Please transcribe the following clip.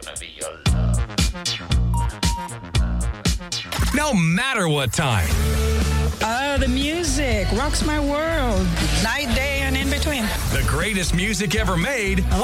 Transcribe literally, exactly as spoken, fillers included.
gonna be your love. No matter what time. Oh, the music rocks my world. Night, day, and in between. The greatest music ever made. Wow.